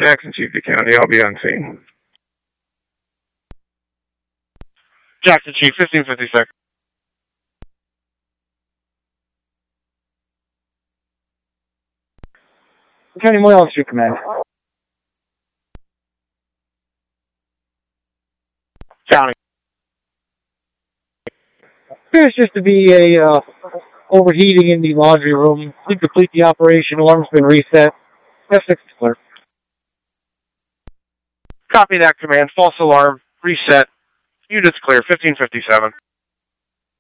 Jackson Chief to County, I'll be on scene. Jackson Chief, 1556. County Moreland Street Command. County. Appears just to be a overheating in the laundry room. Please complete the operation. Alarm's been reset. F6 clear. Copy that command. False alarm. Reset. Units clear. 1557.